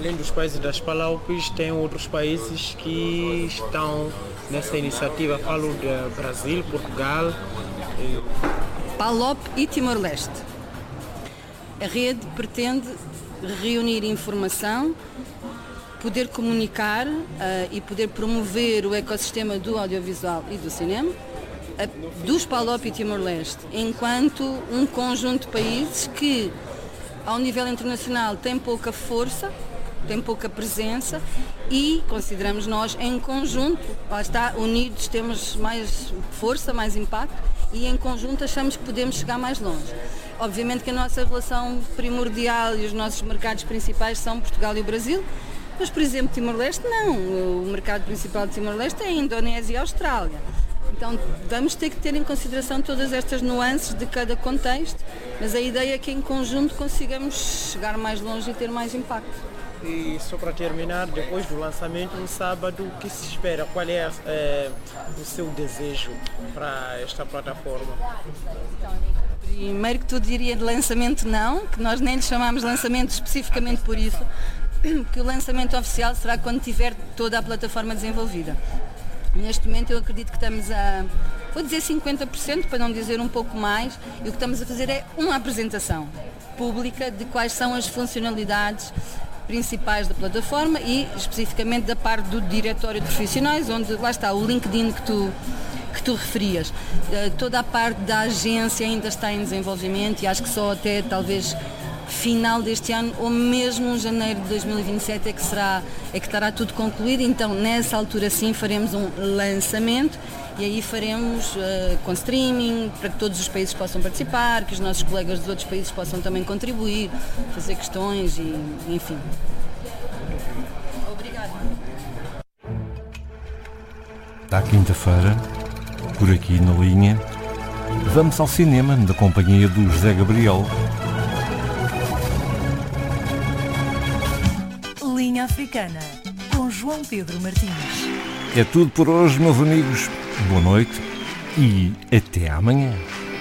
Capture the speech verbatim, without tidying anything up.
Além dos países das Palopes, tem outros países que estão nessa iniciativa. Falo de Brasil, Portugal. Palop e Timor-Leste. A rede pretende reunir informação, poder comunicar uh, e poder promover o ecossistema do audiovisual e do cinema uh, dos Palop e Timor-Leste, enquanto um conjunto de países que, ao nível internacional, tem pouca força, tem pouca presença e consideramos nós em conjunto, lá está, unidos temos mais força, mais impacto e em conjunto achamos que podemos chegar mais longe. Obviamente que a nossa relação primordial e os nossos mercados principais são Portugal e o Brasil, mas, por exemplo, Timor-Leste não. O mercado principal de Timor-Leste é a Indonésia e a Austrália. Então vamos ter que ter em consideração todas estas nuances de cada contexto, mas a ideia é que em conjunto consigamos chegar mais longe e ter mais impacto. E só para terminar, depois do lançamento no sábado, o que se espera? Qual é, é o seu desejo para esta plataforma? Primeiro que tudo diria de lançamento não, que nós nem lhe chamamos lançamento especificamente por isso, que o lançamento oficial será quando tiver toda a plataforma desenvolvida. Neste momento eu acredito que estamos a, vou dizer cinquenta por cento, para não dizer um pouco mais, e o que estamos a fazer é uma apresentação pública de quais são as funcionalidades principais da plataforma e especificamente da parte do diretório de profissionais, onde lá está o LinkedIn que tu, que tu referias. Uh, toda a parte da agência ainda está em desenvolvimento e acho que só até talvez final deste ano ou mesmo janeiro de dois mil e vinte e sete é que, será, é que estará tudo concluído, então nessa altura sim faremos um lançamento e aí faremos uh, com streaming para que todos os países possam participar, que os nossos colegas dos outros países possam também contribuir, fazer questões e enfim. Obrigada. À quinta-feira, por aqui na linha, vamos ao cinema da companhia do José Gabriel. Linha Africana, com João Pedro Martins. É tudo por hoje, meus amigos. Boa noite e até amanhã.